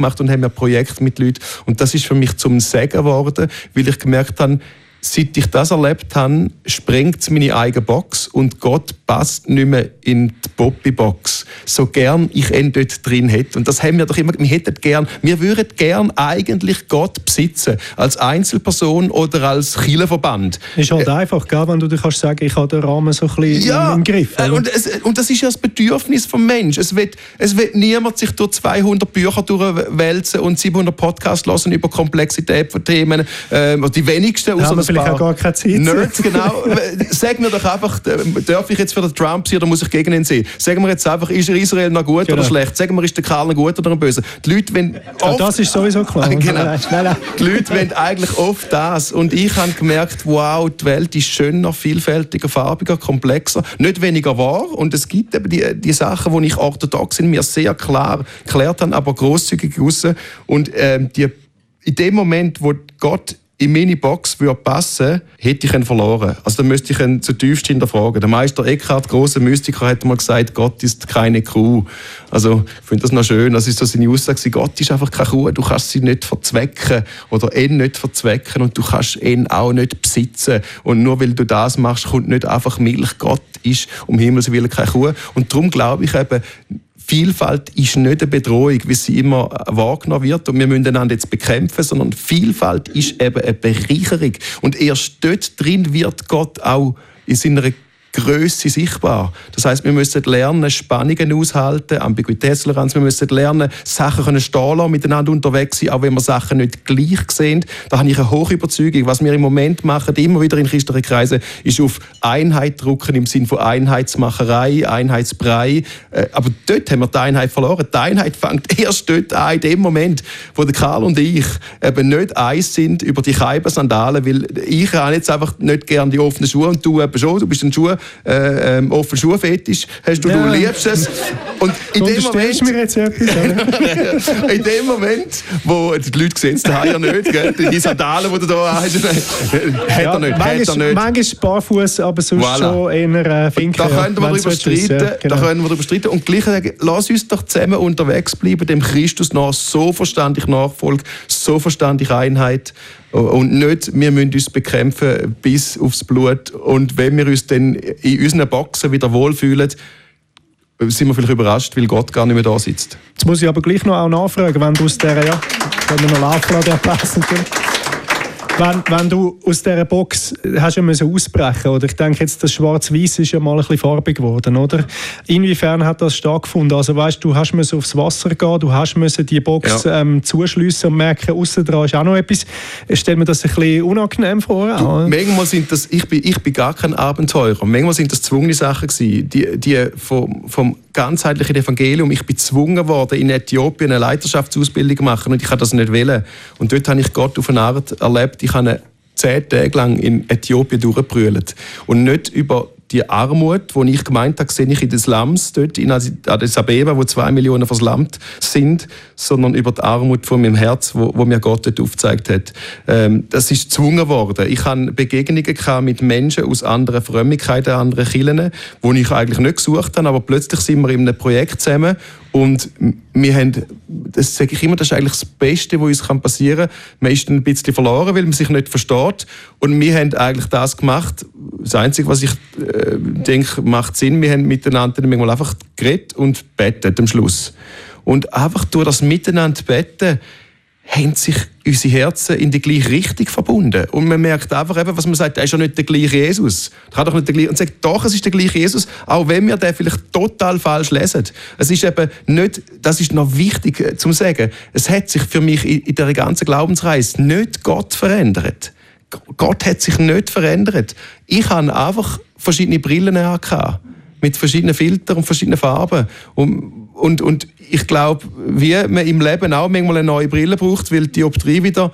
gemacht und haben Projekte mit Leuten. Und das ist für mich zum Segen geworden, weil ich gemerkt habe, seit ich das erlebt habe, sprengt es meine eigene Box und Gott passt nicht mehr in die Poppy-Box. So gern ich ihn dort drin hätte. Und das haben wir doch immer, wir würden gern eigentlich Gott besitzen. Als Einzelperson oder als Kirchenverband. Ist halt einfach, gell, wenn du dir kannst sagen, ich habe den Rahmen so ein bisschen im Griff. Und das ist ja das Bedürfnis des Menschen. Es wird niemand sich durch 200 Bücher durchwälzen und 700 Podcasts hören über Komplexität von Themen. Die wenigsten, außer vielleicht auch gar keine Zeit. Nerds, genau. Sag mir doch einfach, darf ich jetzt für den Trump sein oder muss ich gegen ihn sehen? Sagen wir jetzt einfach, ist Israel noch gut oder schlecht? Sagen wir, ist der Karl noch gut oder noch böse? Die Leute wollen oft, das ist sowieso klar. Genau. Die Leute wollen eigentlich oft das. Und ich habe gemerkt, wow, die Welt ist schöner, vielfältiger, farbiger, komplexer, nicht weniger wahr. Und es gibt eben die Sachen, die ich orthodox in mir sehr klar geklärt habe, aber grosszügig raus. Und in dem Moment, wo Gott in meine Box würde passen, hätte ich ihn verloren. Also dann müsste ich ihn zutiefst hinterfragen. Der Meister Eckhart, grosser Mystiker, hat mal gesagt, Gott ist keine Kuh. Also ich finde das noch schön. Das ist so seine Aussage, Gott ist einfach keine Kuh. Du kannst sie nicht verzwecken oder ihn nicht verzwecken und du kannst ihn auch nicht besitzen. Und nur weil du das machst, kommt nicht einfach Milch. Gott ist um Himmels Willen keine Kuh. Und darum glaube ich eben, Vielfalt ist nicht eine Bedrohung, wie sie immer wahrgenommen wird und wir müssen einander jetzt bekämpfen, sondern Vielfalt ist eben eine Bereicherung. Und erst dort drin wird Gott auch in seiner Grösse sichtbar. Das heisst, wir müssen lernen, Spannungen aushalten, Ambiguitätstoleranz, wir müssen lernen, Sachen können stehen lassen, miteinander unterwegs sein, auch wenn wir Sachen nicht gleich sehen. Da habe ich eine hohe Überzeugung. Was wir im Moment machen, immer wieder in christlichen Kreisen, ist auf Einheit drucken im Sinne von Einheitsmacherei, Einheitsbrei. Aber dort haben wir die Einheit verloren. Die Einheit fängt erst dort an, in dem Moment, wo der Karl und ich eben nicht eins sind über die Keiben-Sandalen, weil ich habe jetzt einfach nicht gerne die offenen Schuhe und du eben schon, du bist ein Schuh offen Schuhfetisch, hast du liebst es. Und in dem Moment, mir jetzt etwas, in dem Moment, wo die Leute sehen es daheim ja nicht, gell? Die Sandalen, die du da hast, hat er nicht. Manchmal barfuß, aber sonst schon eher Finken. Da können wir darüber streiten. Und gleich sagen, lass uns doch zusammen unterwegs bleiben, dem Christus nach, so verständlich Nachfolge, so verständlich Einheit. Und nicht, wir müssen uns bekämpfen bis aufs Blut. Und wenn wir uns dann in unseren Boxen wieder wohlfühlen, sind wir vielleicht überrascht, weil Gott gar nicht mehr da sitzt. Jetzt muss ich aber gleich noch auch nachfragen, wenn du aus dieser, können wir noch laufen lassen, der Platz natürlich. Wenn du aus dieser Box hast ja müssen ausbrechen, oder ich denke jetzt, das Schwarz-Weiß ist ja mal ein bisschen farbig geworden, oder? Inwiefern hat das stattgefunden? Also weißt, du hast müssen aufs Wasser gehen, du hast müssen die Box zuschliessen und merken, aussen dran ist auch noch etwas. Stell mir das ein bisschen unangenehm vor. Manchmal sind das, ich bin gar kein Abenteurer. Manchmal sind das gezwungene Sachen gewesen, die vom ganzheitlichen Evangelium. Ich bin gezwungen worden, in Äthiopien eine Leiterschaftsausbildung zu machen und ich habe das nicht wollen. Und dort habe ich Gott auf eine Art erlebt. Ich habe 10 Tage lang in Äthiopien durchgebrüllt. Und nicht über die Armut, die ich gemeint habe, sehe ich in den Slums, dort in Addis Abeba, wo 2 Millionen verslammt sind, sondern über die Armut von meinem Herz, wo mir Gott dort aufgezeigt hat. Das ist gezwungen worden. Ich hatte Begegnungen mit Menschen aus anderen Frömmigkeiten, anderen Kirchen, die ich eigentlich nicht gesucht habe, aber plötzlich sind wir in einem Projekt zusammen und wir haben, das sage ich immer, das ist eigentlich das Beste, was uns passieren kann. Man ist ein bisschen verloren, weil man sich nicht versteht. Und wir haben eigentlich das gemacht. Das Einzige, was ich denke, macht Sinn. Wir haben miteinander manchmal einfach geredet und bettet am Schluss. Und einfach durch das Miteinander beten haben sich unsere Herzen in die gleiche Richtung verbunden. Und man merkt einfach, eben, was man sagt, er ist ja nicht der gleiche Jesus. Er kann doch nicht der gleiche. Und sagt, doch, es ist der gleiche Jesus, auch wenn wir den vielleicht total falsch lesen. Es ist eben nicht, das ist noch wichtig zu sagen, es hat sich für mich in der ganzen Glaubensreise nicht Gott verändert. Gott hat sich nicht verändert. Ich habe einfach verschiedene Brillen angehabt, mit verschiedenen Filtern und verschiedenen Farben. Und ich glaube, wie man im Leben auch manchmal eine neue Brille braucht, weil die Dioptrie wieder,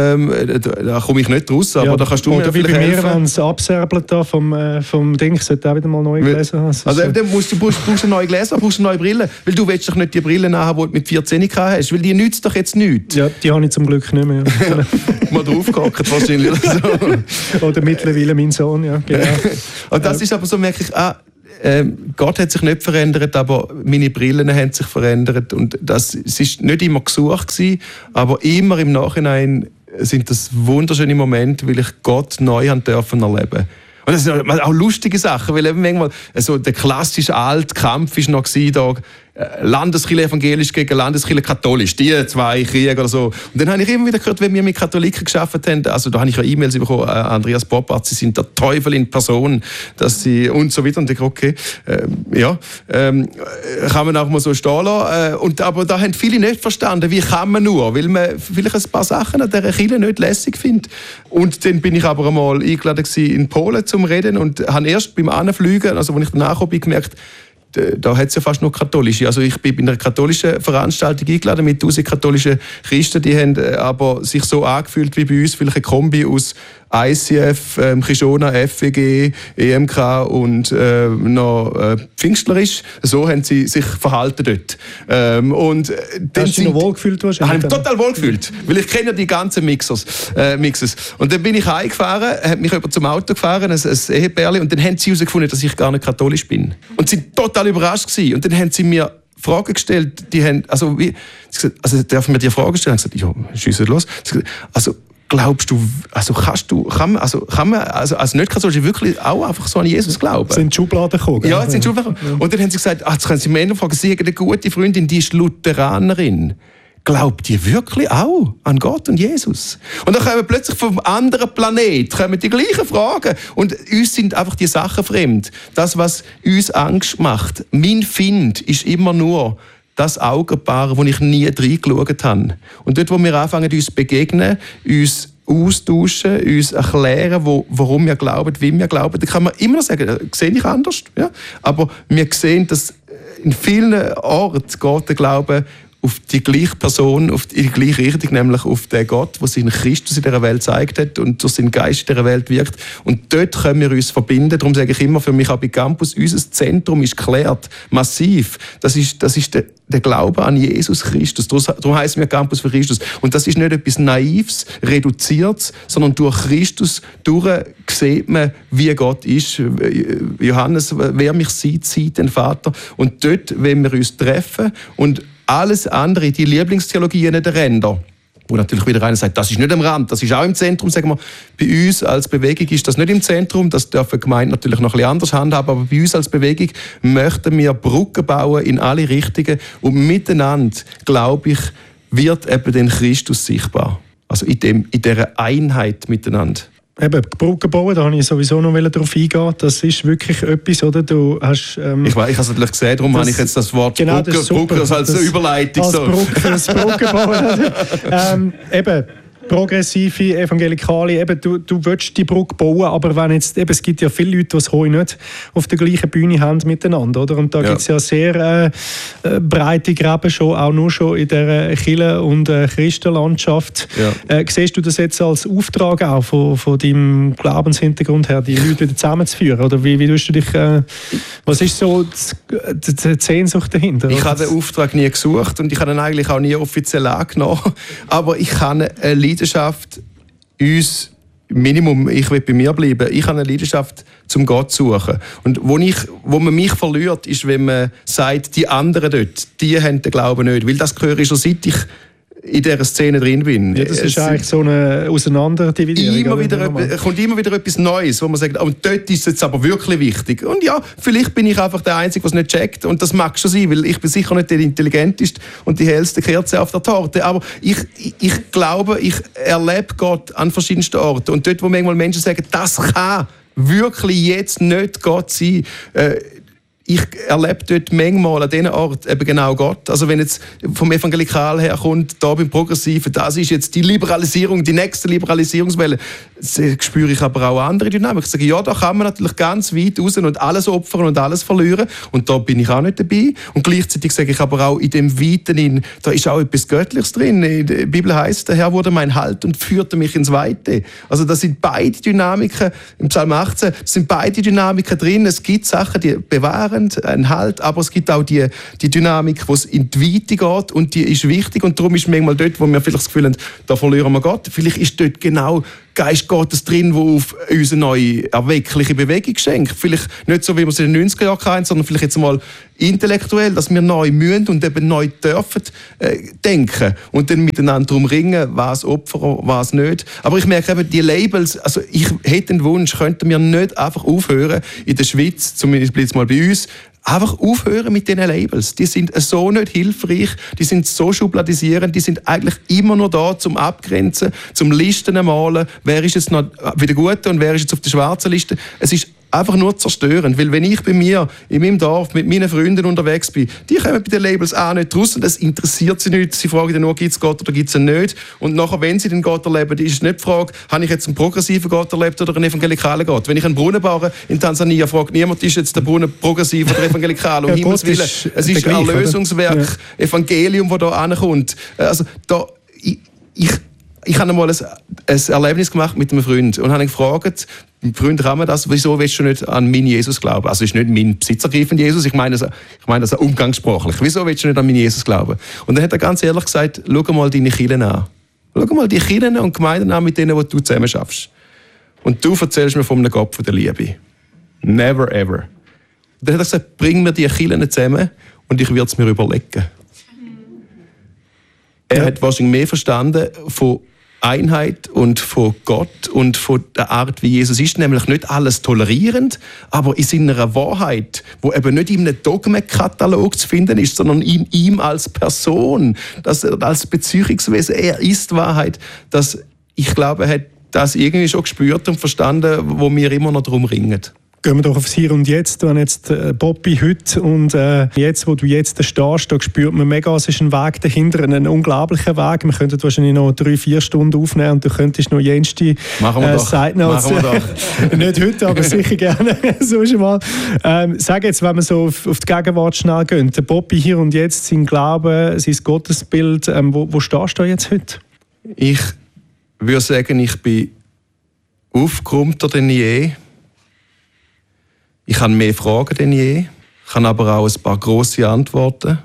da komme ich nicht raus, aber da kannst du mir vielleicht helfen. Oder wie bei mir, wenn es absärbelt da vom Ding, ich sollte auch wieder mal neue Gläser haben. Also dann brauchst du neue Gläser, brauchst du neue Brille, weil du willst doch nicht die Brille haben, die du mit 14 hast, weil die nützt doch jetzt nichts. Ja, die habe ich zum Glück nicht mehr. Mal draufgehackt wahrscheinlich. Oder mittlerweile mein Sohn, ja. Genau. Und das ist aber so, merke ich, Gott hat sich nicht verändert, aber meine Brillen haben sich verändert. Und es ist nicht immer gesucht gewesen, aber immer im Nachhinein sind das wunderschöne Momente, weil ich Gott neu erleben durfte. Und das sind auch lustige Sachen, weil eben manchmal so der klassische alte Kampf war noch da, Landeskirche evangelisch gegen Landeskirche katholisch, die zwei Kriege oder so. Und dann habe ich immer wieder gehört, wenn wir mit Katholiken gearbeitet haben, also da habe ich ja E-Mails bekommen, Andreas Poppart, sie sind der Teufel in Person, dass sie und so weiter. Und ich okay, kann man auch mal so stehen lassen. Aber da haben viele nicht verstanden, wie kann man nur, weil man vielleicht ein paar Sachen an dieser Kirche nicht lässig findet. Und dann bin ich aber einmal eingeladen in Polen zum Reden und habe erst beim Anfliegen, also als ich danach bin, gemerkt, da hat es ja fast nur katholische. Also ich bin bei einer katholischen Veranstaltung eingeladen mit 1000 katholischen Christen, die haben aber sich so angefühlt wie bei uns, vielleicht eine Kombi aus ICF, Kishona, FWG, EMK und noch pfingstlerisch. So haben sie sich verhalten dort. Und dann hast du dich noch wohlgefühlt? Ich habe mich total wohlgefühlt, weil ich kenne ja die ganzen Mixes. Und dann bin ich heimgefahren, hat mich jemand zum Auto gefahren, ein Ehepärchen, und dann haben sie herausgefunden, dass ich gar nicht katholisch bin. Und sie waren total überrascht gewesen. Und dann haben sie mir Fragen gestellt, die haben, also dürfen wir dir Fragen stellen? Ich habe gesagt, ja, schiessen los. Also, glaubst du, kann man als Nicht-Katholisch wirklich auch einfach so an Jesus glauben? Sind die Schubladen gekommen? Ja, sind Schubladen gekommen. Und dann haben sie gesagt, jetzt können sie mir fragen, sie haben eine gute Freundin, die ist Lutheranerin. Glaubt ihr wirklich auch an Gott und Jesus? Und dann kommen plötzlich vom anderen Planet die gleichen Fragen. Und uns sind einfach die Sachen fremd. Das, was uns Angst macht. Mein Find ist immer nur das Augenpaar, wo ich nie reingeschaut habe. Und dort, wo wir anfangen, uns begegnen, uns austauschen, uns erklären, warum wir glauben, wie wir glauben, dann kann man immer noch sagen, das sehe ich anders. Ja? Aber wir sehen, dass in vielen Orten geht der Glaube auf die gleiche Person, auf die gleiche Richtung, nämlich auf den Gott, der seinen Christus in dieser Welt gezeigt hat und durch seinen Geist in dieser Welt wirkt. Und dort können wir uns verbinden. Darum sage ich immer, für mich auch bei Campus, unser Zentrum ist geklärt, massiv. Das ist der Glaube an Jesus Christus. Darum heißen wir Campus für Christus. Und das ist nicht etwas Naives, Reduziertes, sondern durch Christus sieht man, wie Gott ist. Johannes, wer mich sieht, sieht den Vater. Und dort wollen wir uns treffen und alles andere, die Lieblingstheologien der Ränder, wo natürlich wieder einer sagt, das ist nicht am Rand, das ist auch im Zentrum, sagen wir, bei uns als Bewegung ist das nicht im Zentrum, das dürfen Gemeinden natürlich noch ein bisschen anders handhaben, aber bei uns als Bewegung möchten wir Brücken bauen in alle Richtungen und miteinander, glaube ich, wird eben den Christus sichtbar. Also in dieser Einheit miteinander. Eben, Brücken bauen, da wollte ich sowieso noch darauf eingehen. Das ist wirklich etwas, oder? Du hast, ich habe es natürlich gesehen, darum habe ich jetzt das Wort genau, Brücken als Überleitung. Als Brücken bauen. Eben, progressive, evangelikale, eben, du willst die Brücke bauen, aber wenn jetzt, eben, es gibt ja viele Leute, die es heute nicht auf der gleichen Bühne haben miteinander, oder? Und da gibt es ja sehr breite Gräben schon, auch nur schon in der Kirche- und Christenlandschaft. Ja. Siehst du das jetzt als Auftrag auch von deinem Glaubenshintergrund her, die Leute wieder zusammenzuführen? Oder wie tust du dich, was ist so die Sehnsucht dahinter? Ich habe den Auftrag nie gesucht und ich habe ihn eigentlich auch nie offiziell angenommen, aber ich habe eine Leidenschaft, uns Minimum, ich will bei mir bleiben, ich habe eine Leidenschaft, zum Gott zu suchen. Und wo man mich verliert, ist, wenn man sagt, die anderen dort, die haben den Glauben nicht. Weil das höre ich schon, seit ich in dieser Szene drin bin. Ja, das ist eigentlich so eine Auseinanderdividierung. Kommt immer wieder etwas Neues, wo man sagt, und dort ist es jetzt aber wirklich wichtig. Und ja, vielleicht bin ich einfach der Einzige, der es nicht checkt. Und das mag schon sein, weil ich bin sicher nicht der Intelligenteste und die hellste Kerze auf der Torte. Aber ich glaube, ich erlebe Gott an verschiedensten Orten. Und dort, wo manchmal Menschen sagen, das kann wirklich jetzt nicht Gott sein, ich erlebe dort manchmal an diesen Ort eben genau Gott. Also wenn jetzt vom Evangelikal her kommt, da beim Progressiven, das ist jetzt die Liberalisierung, die nächste Liberalisierungswelle, spüre ich aber auch andere Dynamik. Ich sage, ja, da kann man natürlich ganz weit raus und alles opfern und alles verlieren. Und da bin ich auch nicht dabei. Und gleichzeitig sage ich aber auch, in dem Weiten, da ist auch etwas Göttliches drin. In der Bibel heißt, der Herr wurde mein Halt und führte mich ins Weite. Also das sind beide Dynamiken, im Psalm 18, das sind beide Dynamiken drin. Es gibt Sachen, die bewahren ein Halt, aber es gibt auch die Dynamik, wo es in die Weite geht und die ist wichtig und darum ist manchmal dort, wo wir vielleicht das Gefühl haben, da verlieren wir Gott. Vielleicht ist dort genau Geist Gottes drin, der auf uns eine neue, erweckliche Bewegung schenkt. Vielleicht nicht so, wie wir es in den 90er Jahren hatten, sondern vielleicht jetzt mal intellektuell, dass wir neu müssen und eben neu dürfen denken und dann miteinander darum ringen, was Opfer, was nicht. Aber ich merke eben, die Labels, also ich hätte den Wunsch, könnten wir nicht einfach aufhören, in der Schweiz, zumindest jetzt mal bei uns, einfach aufhören mit diesen Labels. Die sind so nicht hilfreich, die sind so schubladisierend, die sind eigentlich immer nur da zum Abgrenzen, zum Listen malen, wer ist jetzt noch wieder gut und wer ist jetzt auf der schwarzen Liste. Es ist einfach nur zerstörend, weil wenn ich bei mir in meinem Dorf mit meinen Freunden unterwegs bin, die kommen bei den Labels auch nicht raus und das interessiert sie nicht. Sie fragen dann nur, gibt es Gott oder gibt es ihn nicht? Und nachher, wenn sie den Gott erleben, ist es nicht die Frage, habe ich jetzt einen progressiven Gott erlebt oder einen evangelikalen Gott? Wenn ich einen Brunnen baue in Tansania, fragt niemand, ist jetzt der Brunnen progressiv oder evangelikal? Um Himmels Willen. Es ist ein Erlösungswerk, Evangelium, das da ankommt. Also da, ich habe einmal ein Erlebnis gemacht mit einem Freund und habe ihn gefragt, Freund, kann man das, wieso willst du nicht an meinen Jesus glauben? Also ist nicht mein besitzergreifender Jesus, ich meine das umgangssprachlich. Wieso willst du nicht an meinen Jesus glauben? Und dann hat er ganz ehrlich gesagt, schau mal deine Kirchen an. Schau mal die Kirchen und Gemeinden an, mit denen du zusammen schaffst. Und du erzählst mir von einem Gott von der Liebe. Never ever. Und dann hat er gesagt, bring mir die Kirchen zusammen und ich würde es mir überlegen. Er hat wahrscheinlich mehr verstanden von Einheit und von Gott und von der Art, wie Jesus ist, nämlich nicht alles tolerierend, aber in seiner Wahrheit, wo eben nicht in einem Dogmenkatalog zu finden ist, sondern in ihm als Person, dass er als Beziehungswesen, er ist Wahrheit, dass ich glaube, er hat das irgendwie schon gespürt und verstanden, wo wir immer noch drum ringen. Gehen wir doch aufs Hier und Jetzt. Wenn jetzt Bobby heute und jetzt, wo du jetzt stehst, da spürt man mega, es ist ein Weg dahinter, ein unglaublicher Weg. Wir könnten wahrscheinlich noch 3-4 Stunden aufnehmen und du könntest noch jenste Side Notes. Nicht heute, aber sicher gerne. So schon mal. Sag jetzt, wenn wir so auf die Gegenwart schnell gehen, der Bobby Hier und Jetzt, sein Glaube, sein Gottesbild, wo stehst du jetzt heute? Ich würde sagen, ich bin aufgeräumter denn je. Ich habe mehr Fragen denn je, ich habe aber auch ein paar grosse Antworten.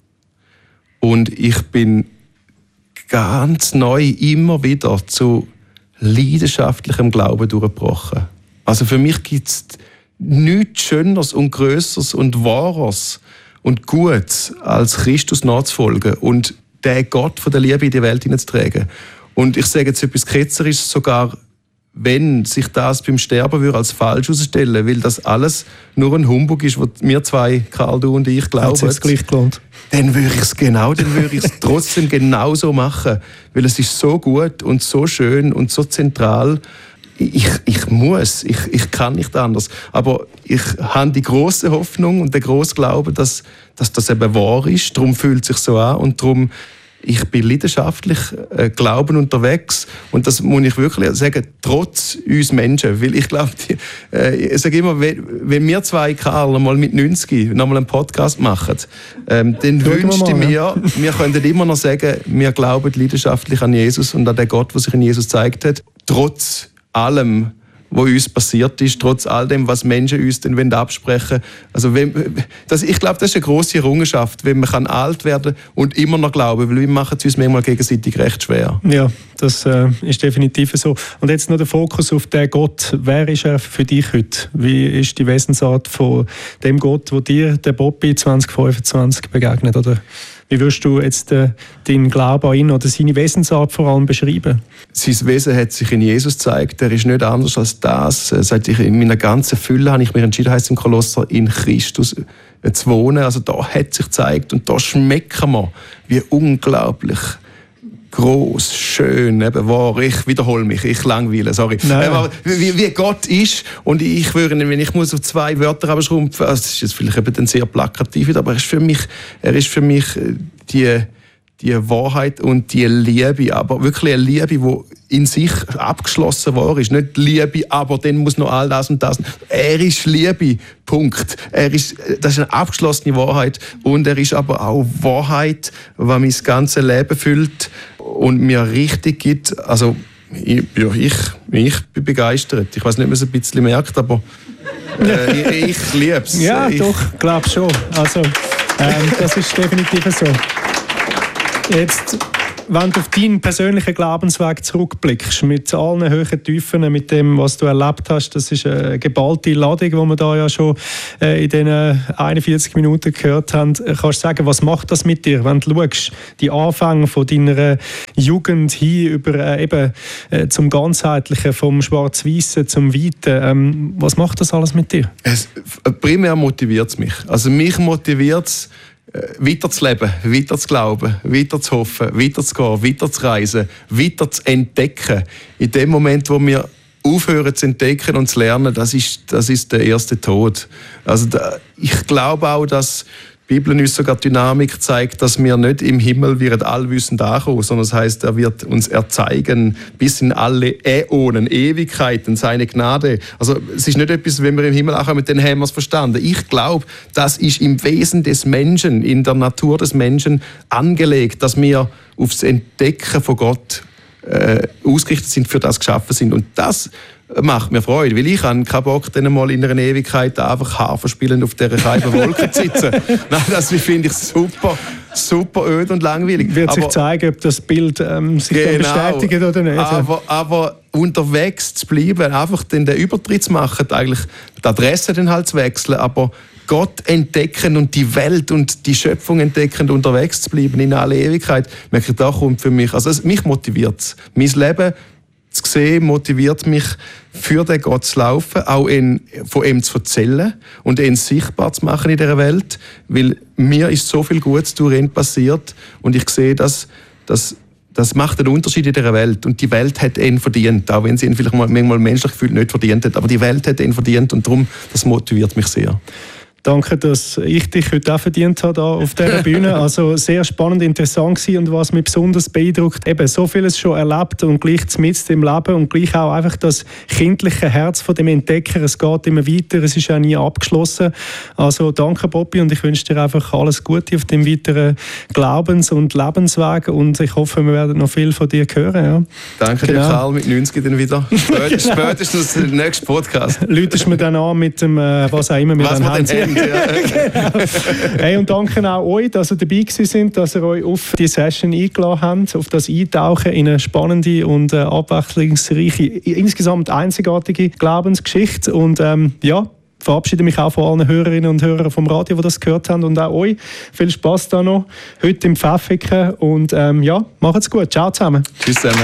Und ich bin ganz neu immer wieder zu leidenschaftlichem Glauben durchgebrochen. Also für mich gibt es nichts Schöneres und Grösseres und Wahres und Gutes, als Christus nachzufolgen und den Gott von der Liebe in die Welt hineinzutragen. Und ich sage jetzt etwas Ketzerisches, sogar wenn sich das beim Sterben würde als falsch herausstellen, weil das alles nur ein Humbug ist, was wir zwei, Karl, du und ich, glauben, dann würde ich es trotzdem genauso machen, weil es ist so gut und so schön und so zentral. Ich kann nicht anders. Aber ich habe die grosse Hoffnung und den grossen Glauben, dass das eben wahr ist. Darum fühlt es sich so an und darum ich bin leidenschaftlich glauben unterwegs und das muss ich wirklich sagen, trotz uns Menschen, weil ich glaube, ich sage immer, wenn wir zwei, Karl, mal mit 90 nochmal einen Podcast machen, dann wünschte ich mir, wir könnten immer noch sagen, wir glauben leidenschaftlich an Jesus und an den Gott, der sich in Jesus gezeigt hat, trotz allem, was uns passiert ist, trotz all dem, was Menschen uns dann absprechen wollen. Also ich glaube, das ist eine grosse Errungenschaft, wenn man alt werden kann und immer noch glauben, weil wir machen es uns manchmal gegenseitig recht schwer. Ja, das ist definitiv so. Und jetzt noch der Fokus auf den Gott. Wer ist er für dich heute? Wie ist die Wesensart von dem Gott, wo dir der Bobby 2025 begegnet? Oder wie würdest du jetzt deinen Glauben an ihn oder seine Wesensart vor allem beschreiben? Sein Wesen hat sich in Jesus gezeigt. Er ist nicht anders als das. Seit ich in meiner ganzen Fülle habe ich mich entschieden, heisst im Kolosser, in Christus zu wohnen. Also da hat sich gezeigt und da schmecken wir, wie unglaublich groß, schön, eben wahr. Ich wiederhole mich, ich langweile, sorry. Wie Gott ist und ich würde, wenn ich muss auf 2 Wörter abschrumpfen, also das ist jetzt vielleicht eben sehr plakativ, aber er ist für mich die Wahrheit und die Liebe, aber wirklich eine Liebe, die in sich abgeschlossen war, ist nicht Liebe, aber dann muss noch all das und das. Er ist Liebe, Punkt. Das ist eine abgeschlossene Wahrheit und er ist aber auch Wahrheit, die mein ganzes Leben füllt und mir richtig gibt. Also ich bin begeistert. Ich weiß nicht, ob man es ein bisschen merkt, aber ich liebe es. Ja, doch, glaube schon. Also das ist definitiv so. Jetzt Wenn du auf deinen persönlichen Glaubensweg zurückblickst, mit allen Höhen, Tiefen, mit dem, was du erlebt hast, das ist eine geballte Ladung, die wir da ja schon in den 41 Minuten gehört haben. Kannst du sagen, was macht das mit dir, wenn du schaust, die Anfänge von deiner Jugend hin über zum Ganzheitlichen, vom Schwarz-Weißen zum Weiten. Was macht das alles mit dir? Primär motiviert es mich. Also mich motiviert es, weiter zu leben, weiter zu glauben, weiter zu hoffen, weiter zu gehen, weiter zu reisen, weiter zu entdecken. In dem Moment, wo wir aufhören zu entdecken und zu lernen, das ist der erste Tod. Also ich glaube auch, dass die Bibel uns sogar Dynamik zeigt, dass wir nicht im Himmel allwissend ankommen, sondern das heisst, er wird uns erzeigen bis in alle Äonen, Ewigkeiten, seine Gnade. Also es ist nicht etwas, wenn wir im Himmel ankommen, dann haben wir es verstanden. Ich glaube, das ist im Wesen des Menschen, in der Natur des Menschen angelegt, dass wir aufs Entdecken von Gott ausgerichtet sind, für das geschaffen sind. Und das macht mir Freude, weil ich habe keinen Bock, dann mal in einer Ewigkeit einfach Harfe spielend auf dieser kalten Wolke zu sitzen. Nein, das finde ich super öd und langweilig. Wird sich zeigen, ob das Bild sich bestätigt oder nicht. Aber unterwegs zu bleiben, einfach den Übertritt zu machen, eigentlich die Adresse dann halt zu wechseln, aber Gott entdecken und die Welt und die Schöpfung entdecken und unterwegs zu bleiben in alle Ewigkeit, merke ich, da kommt für mich, also mich motiviert es. Mein Leben zu sehen, motiviert mich, für den Gott zu laufen, auch von ihm zu erzählen und ihn sichtbar zu machen in dieser Welt, weil mir ist so viel Gutes durch ihn passiert und ich sehe, dass das macht einen Unterschied in dieser Welt und die Welt hat ihn verdient, auch wenn sie ihn vielleicht manchmal menschlich gefühlt nicht verdient hat, aber die Welt hat ihn verdient und darum, das motiviert mich sehr. Danke, dass ich dich heute auch verdient habe auf dieser Bühne. Also sehr spannend, interessant gewesen und was mich besonders beeindruckt, eben so vieles schon erlebt und gleich mitten im Leben und gleich auch einfach das kindliche Herz von dem Entdecker. Es geht immer weiter, es ist auch nie abgeschlossen. Also danke, Bobby, und ich wünsche dir einfach alles Gute auf dem weiteren Glaubens- und Lebensweg und ich hoffe, wir werden noch viel von dir hören. Ja. Danke dir, Karl, mit 90 dann wieder. Spätestens der nächste Podcast. Läutest mir dann an mit dem, was auch immer wir dann haben. Genau. Hey, und danke auch euch, dass ihr dabei sind, dass ihr euch auf die Session eingeladen habt, auf das Eintauchen in eine spannende und abwechslungsreiche, insgesamt einzigartige Glaubensgeschichte. Und verabschiede mich auch von allen Hörerinnen und Hörern vom Radio, die das gehört haben, und auch euch. Viel Spass da noch heute im Pfäffiken und macht's gut. Ciao zusammen. Tschüss zusammen.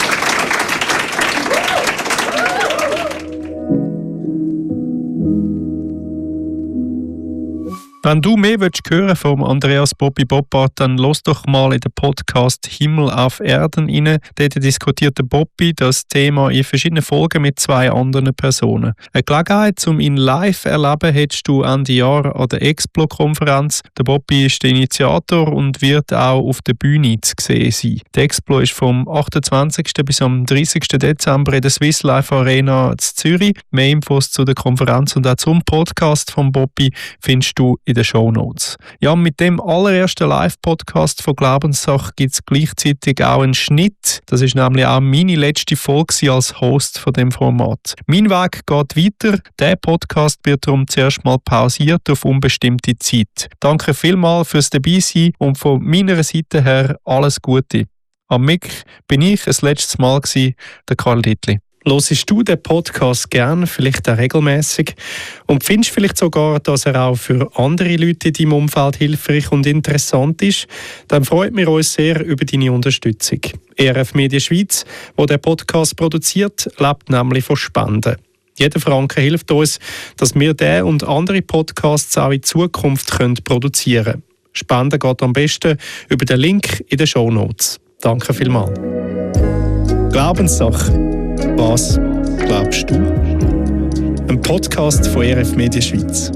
Wenn du mehr hören vom Andreas Bobby Boppard, dann los doch mal in den Podcast Himmel auf Erden rein. Dort diskutiert der Bobby das Thema in verschiedenen Folgen mit 2 anderen Personen. Eine Gelegenheit, um ihn live zu erleben, hättest du Ende Jahr an der Explo-Konferenz. Der Bobby ist der Initiator und wird auch auf der Bühne zu sehen sein. Die Explo ist vom 28. bis am 30. Dezember in der Swiss Life Arena in Zürich. Mehr Infos zu der Konferenz und auch zum Podcast von Bobby findest du in den Shownotes. Ja, mit dem allerersten Live-Podcast von Glaubenssache gibt es gleichzeitig auch einen Schnitt. Das ist nämlich auch meine letzte Folge als Host von dem Format. Mein Weg geht weiter. Der Podcast wird darum zuerst mal pausiert auf unbestimmte Zeit. Danke vielmals fürs Dabeisein und von meiner Seite her alles Gute. Am Mic bin ich das letzte Mal der Karl Dittli. Hörst du den Podcast gern, vielleicht auch regelmäßig, und findest vielleicht sogar, dass er auch für andere Leute in deinem Umfeld hilfreich und interessant ist, dann freut mich uns sehr über deine Unterstützung. ERF Media Schweiz, wo der Podcast produziert, lebt nämlich von Spenden. Jeder Franken hilft uns, dass wir diesen und andere Podcasts auch in Zukunft produzieren können. Spenden geht am besten über den Link in den Shownotes. Danke vielmals. Glaubenssache. Was glaubst du? Ein Podcast von ERF Media Schweiz.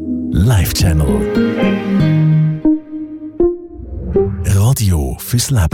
Live Channel. Radio fürs Leben.